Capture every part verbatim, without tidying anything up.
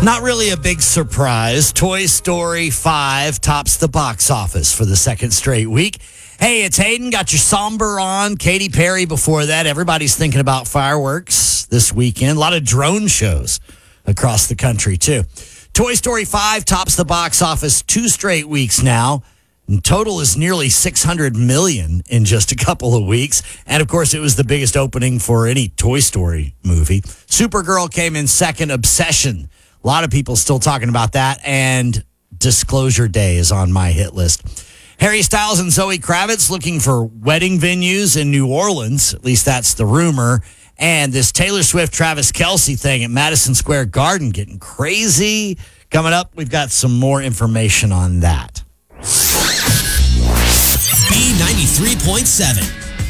Not really a big surprise. Toy Story five tops the box office for the second straight week. Hey, it's Hayden. Got your somber on. Katy Perry before that. Everybody's thinking about fireworks this weekend. A lot of drone shows across the country, too. Toy Story five tops the box office two straight weeks now. And total is nearly six hundred million dollars in just a couple of weeks. And, of course, it was the biggest opening for any Toy Story movie. Supergirl came in second. Obsession. A lot of people still talking about that. And Disclosure Day is on my hit list. Harry Styles and Zoe Kravitz looking for wedding venues in New Orleans. At least that's the rumor. And this Taylor Swift-Travis Kelce thing at Madison Square Garden getting crazy. Coming up, we've got some more information on that. B ninety-three point seven.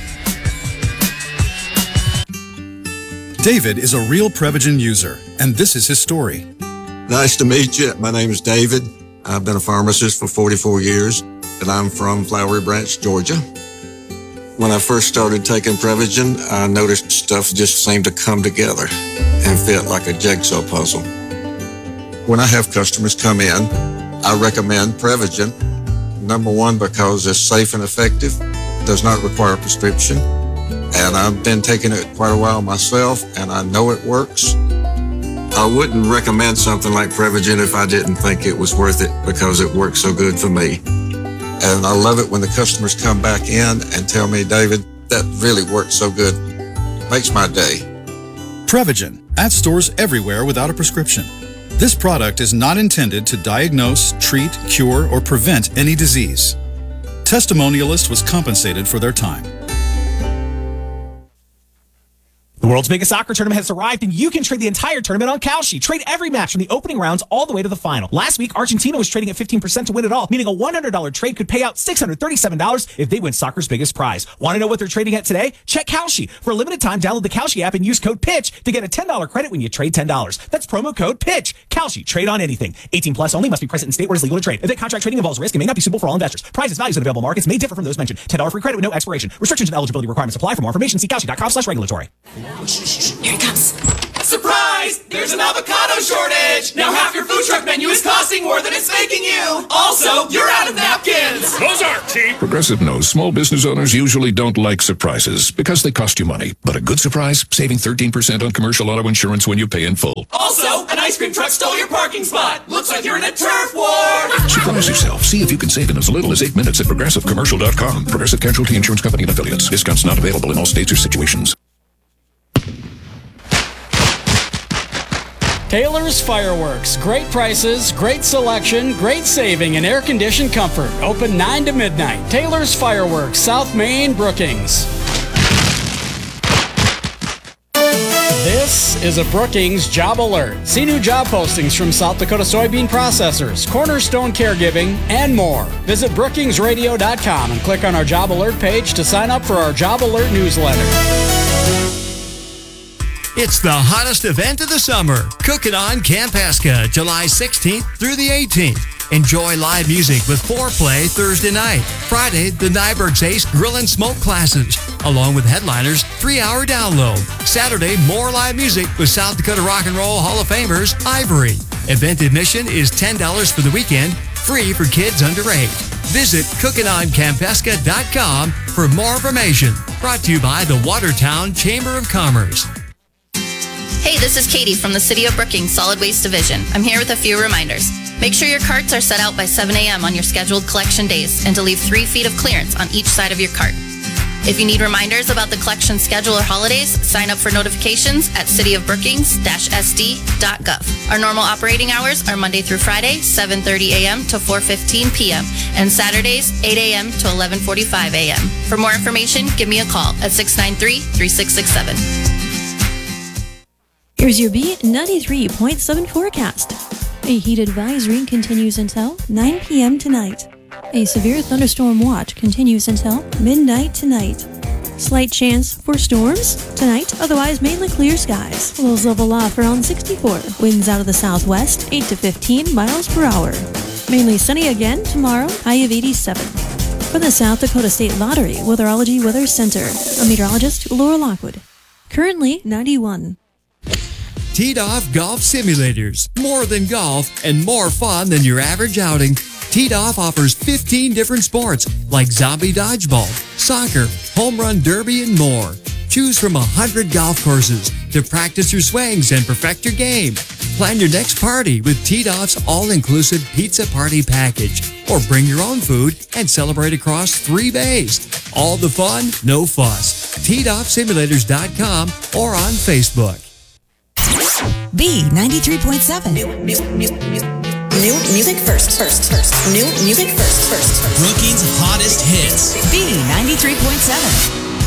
David is a real Prevagen user, and this is his story. Nice to meet you. My name is David. I've been a pharmacist for forty-four years, and I'm from Flowery Branch, Georgia. When I first started taking Prevagen, I noticed stuff just seemed to come together and fit like a jigsaw puzzle. When I have customers come in, I recommend Prevagen. Number one, because it's safe and effective, does not require a prescription, and I've been taking it quite a while myself, and I know it works. I wouldn't recommend something like Prevagen if I didn't think it was worth it because it works so good for me. And I love it when the customers come back in and tell me, David, that really worked so good. Makes my day. Prevagen, at stores everywhere without a prescription. This product is not intended to diagnose, treat, cure, or prevent any disease. Testimonialist was compensated for their time. The world's biggest soccer tournament has arrived, and you can trade the entire tournament on Kalshi. Trade every match from the opening rounds all the way to the final. Last week, Argentina was trading at fifteen percent to win it all, meaning a one hundred dollars trade could pay out six hundred thirty-seven dollars if they win soccer's biggest prize. Want to know what they're trading at today? Check Kalshi. For a limited time, download the Kalshi app and use code PITCH to get a ten dollars credit when you trade ten dollars. That's promo code PITCH. Kalshi. Trade on anything. eighteen plus only. Must be present in state where it's legal to trade. Event contract trading involves risk and may not be suitable for all investors. Prizes, values, and available markets may differ from those mentioned. ten dollars free credit with no expiration. Restrictions and eligibility requirements apply. For more information, see kalshi.com slash regulatory. Here it comes. Surprise! There's an avocado shortage! Now half your food truck menu is costing more than it's making you! Also, you're out of napkins! Those aren't cheap! Progressive knows small business owners usually don't like surprises because they cost you money. But a good surprise, saving thirteen percent on commercial auto insurance when you pay in full. Also, an ice cream truck stole your parking spot! Looks like you're in a turf war! Surprise yourself. See if you can save in as little as eight minutes at progressive commercial dot com. Progressive Casualty Insurance Company and Affiliates. Discounts not available in all states or situations. Taylor's Fireworks. Great prices, great selection, great saving, and air-conditioned comfort. Open nine to midnight. Taylor's Fireworks, South Main, Brookings. This is a Brookings Job Alert. See new job postings from South Dakota Soybean Processors, Cornerstone Caregiving, and more. Visit brookings radio dot com and click on our Job Alert page to sign up for our Job Alert newsletter. It's the hottest event of the summer. Cooking on Campasca, July sixteenth through the eighteenth. Enjoy live music with Foreplay Thursday night. Friday, the Nyberg's Ace Grill and Smoke classes, along with headliners, three-hour download. Saturday, more live music with South Dakota Rock and Roll Hall of Famers, Ivory. Event admission is ten dollars for the weekend, free for kids under eight. Visit cooking on campesca dot com for more information. Brought to you by the Watertown Chamber of Commerce. Hey, this is Katie from the City of Brookings Solid Waste Division. I'm here with a few reminders. Make sure your carts are set out by seven a.m. on your scheduled collection days and to leave three feet of clearance on each side of your cart. If you need reminders about the collection schedule or holidays, sign up for notifications at city of brookings dash s d dot gov. Our normal operating hours are Monday through Friday, seven thirty a.m. to four fifteen p.m. and Saturdays, eight a.m. to eleven forty-five a.m. For more information, give me a call at six nine three, three six six seven. Here's your B ninety-three point seven forecast. A heat advisory continues until nine p.m. tonight. A severe thunderstorm watch continues until midnight tonight. Slight chance for storms tonight, otherwise mainly clear skies. Lows level off around sixty-four. Winds out of the southwest, eight to fifteen miles per hour. Mainly sunny again tomorrow, high of eighty-seven. For the South Dakota State Lottery Weatherology Weather Center, I'm meteorologist Laura Lockwood. Currently ninety-one. Teed Off Golf Simulators. More than golf and more fun than your average outing. Teed Off offers fifteen different sports like zombie dodgeball, soccer, home run derby, and more. Choose from one hundred golf courses to practice your swings and perfect your game. Plan your next party with Teed Off's all-inclusive pizza party package. Or bring your own food and celebrate across three bays. All the fun, no fuss. Teed Off Simulators dot com or on Facebook. B ninety-three point seven. New, new, new, new, new music first, first, first. New music first, first, first. Brookings' hottest hits. B ninety-three point seven.